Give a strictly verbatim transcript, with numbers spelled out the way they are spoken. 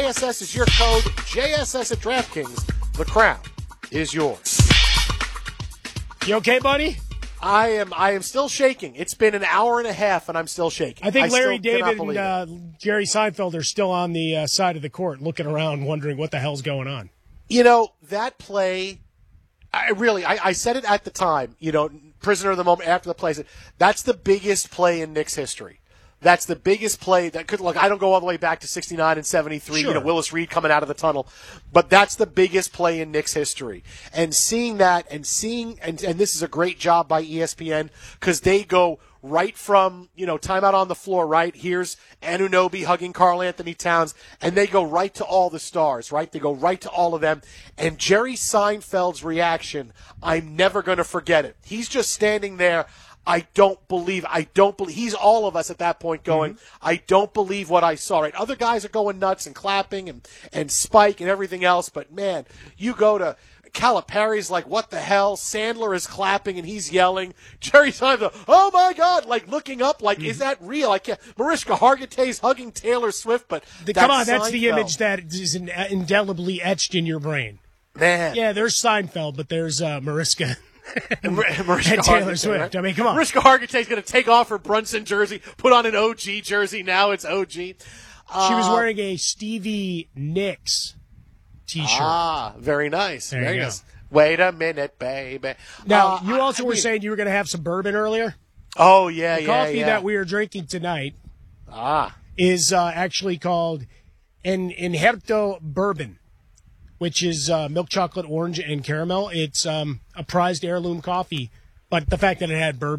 S S is your code, J S S at DraftKings. The crown is yours. You okay, buddy? I am I am still shaking. It's been an hour and a half, and I'm still shaking. I think I Larry still cannot David and believe uh, Jerry Seinfeld are still on the uh, side of the court looking around wondering what the hell's going on. You know, that play, I really, I, I said it at the time, you know, prisoner of the moment after the play. I said, that's the biggest play in Knicks history. That's the biggest play that could, look, I don't go all the way back to sixty-nine and seventy-three, sure. you know, Willis Reed coming out of the tunnel, but that's the biggest play in Knicks history. And seeing that and seeing, and, and this is a great job by E S P N because they go right from, you know, timeout on the floor, right? Here's Anunoby hugging Karl Anthony Towns, and they go right to all the stars, right? They go right to all of them. And Jerry Seinfeld's reaction, I'm never going to forget it. He's just standing there. I don't believe, I don't believe, he's all of us at that point going, mm-hmm. I don't believe what I saw, right? Other guys are going nuts and clapping and, and Spike and everything else, but man, you go to Calipari's like, what the hell? Sandler is clapping and he's yelling. Jerry Seinfeld, oh my God, like looking up, like, mm-hmm. is that real? I can't, Mariska Hargitay's hugging Taylor Swift, but the, come on, that's Seinfeld. The image that is indelibly etched in your brain. Man. Yeah, there's Seinfeld, but there's uh, Mariska. and, Mariska and Taylor Hargitay, Swift. Right? I mean, come on. Mariska Hargitay's going to take off her Brunson jersey, put on an O G jersey. Now it's O G. Uh, she was wearing a Stevie Nicks T-shirt. Ah, very nice. There very you nice. Go. Wait a minute, baby. Now, uh, you also I were mean, saying you were going to have some bourbon earlier. Oh, yeah, the yeah, coffee yeah. that we are drinking tonight ah. is uh, actually called En Injerto Bourbon, which is uh, milk chocolate, orange, and caramel. It's um, a prized heirloom coffee, but the fact that it had bourbon